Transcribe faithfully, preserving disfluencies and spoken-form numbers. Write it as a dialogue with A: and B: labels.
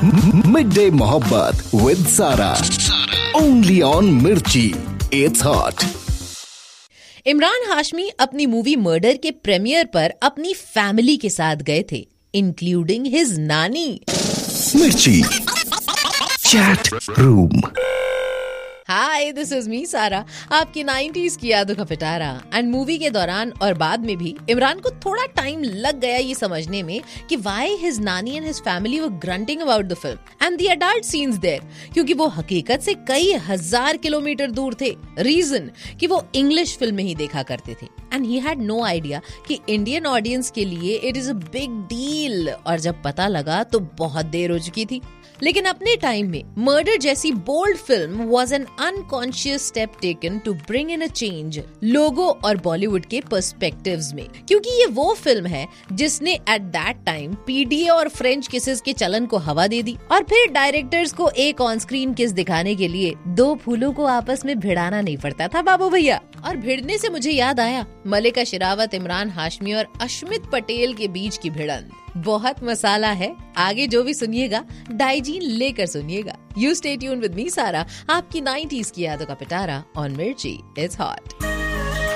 A: Mid day मोहब्बत with सारा, only on मिर्ची, इट्स हॉट।
B: इमरान हाशमी अपनी मूवी मर्डर के प्रीमियर पर अपनी फैमिली के साथ गए थे, इंक्लूडिंग हिज नानी।
A: मिर्ची chat room.
B: Hi, this is me सारा, आपकी नाइंटीज़ की यादों का पिटारा। एंड मूवी के दौरान और बाद में भी इमरान को थोड़ा टाइम लग गया ये समझने में कि व्हाई हिज नानी and his family were grunting about the film and the adult scenes there, क्योंकि वो हकीकत से कई हजार किलोमीटर दूर थे। रीजन कि वो इंग्लिश फिल्म में ही देखा करते थे and he had no idea कि इंडियन ऑडियंस के लिए it is a big deal, और जब पता लगा तो बहुत देर हो चुकी थी। लेकिन अपने टाइम में मर्डर जैसी bold film was an unconscious step taken to bring in a change लोगो और बॉलीवुड के पर्सपेक्टिव्स में, क्योंकि ये वो फिल्म है जिसने एट दैट टाइम पीडीए और फ्रेंच किसेस के चलन को हवा दे दी। और फिर डायरेक्टर्स को एक ऑन स्क्रीन किस दिखाने के लिए दो फूलों को आपस में भिड़ाना नहीं पड़ता था बाबू भैया। और भिड़ने से मुझे याद आया मलिका शेरावत, इमरान हाशमी और अश्मित पटेल के बीच की भिड़ंत। बहुत मसाला है, आगे जो भी सुनिएगा डाइजीन लेकर सुनिएगा। You stay tuned with me सारा, आपकी नाइंटीज़ की यादों का पिटारा ऑन मिर्ची, इट्स हॉट।